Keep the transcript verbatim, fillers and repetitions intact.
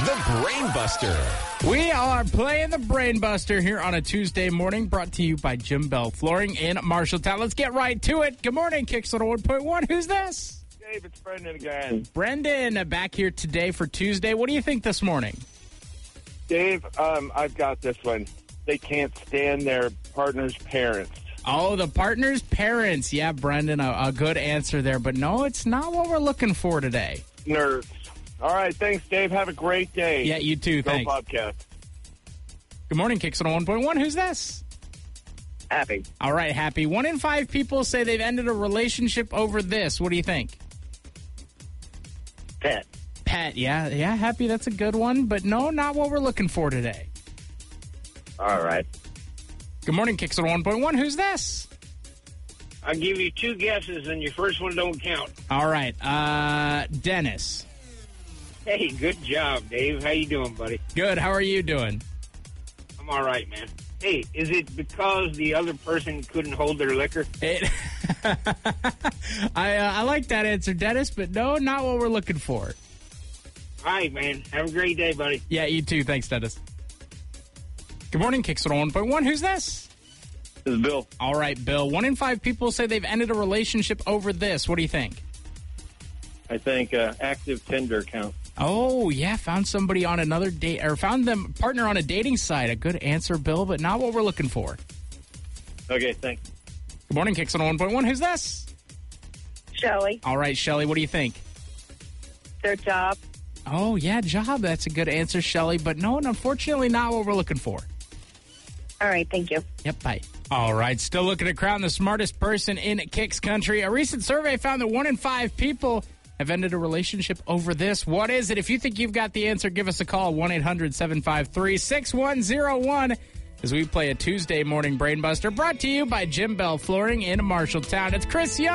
the Brain Buster. We are playing the Brain Buster here on a Tuesday morning, brought to you by Jim Bell Flooring in Marshalltown. Let's get right to it. Good morning, Kicks on one point one. Who's this? Dave, it's Brendan again. Brendan, back here today for Tuesday. What do you think this morning? Dave, um, I've got this one. They can't stand their partner's parents. Oh, the partner's parents. Yeah, Brendan, a, a good answer there. But no, it's not what we're looking for today. Nerds. All right, thanks, Dave. Have a great day. Yeah, you too. Go Thanks. Bobcat. Good morning, Kicks on one point one. Who's this? Happy. All right, Happy. One in five people say they've ended a relationship over this. What do you think? Pet. Pet, yeah. Yeah, Happy, that's a good one. But no, not what we're looking for today. All right. Good morning, Kicks on one point one. Who's this? I'll give you two guesses, and your first one don't count. All right, uh, Dennis. Hey, good job, Dave. How you doing, buddy? Good, how are you doing? I'm all right, man. Hey, is it because the other person couldn't hold their liquor? It, I, uh, I like that answer, Dennis, but no, not what we're looking for. All right, man. Have a great day, buddy. Yeah, you too. Thanks, Dennis. Good morning, Kicks on one point one. Who's this? This is Bill. All right, Bill. One in five people say they've ended a relationship over this. What do you think? I think uh, active Tinder count. Oh, yeah, found somebody on another date, or found them partner on a dating site. A good answer, Bill, but not what we're looking for. Okay, thanks. Good morning, Kicks on one point one. Who's this? Shelly, All right, Shelly, what do you think? their job. Oh, yeah, job. That's a good answer, Shelly, but no, unfortunately not what we're looking for. All right, thank you. Yep, bye. All right, still looking to crown the smartest person in Kicks country. A recent survey found that one in five people have ended a relationship over this. What is it? If you think you've got the answer, give us a call, one eight hundred seven five three six one zero one, as we play a Tuesday morning Brain Buster, brought to you by Jim Bell Flooring in Marshalltown. It's Chris Young.